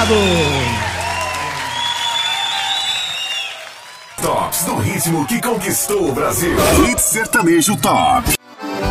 obrigado. Tops do ritmo que conquistou o Brasil. Hit Sertanejo Top.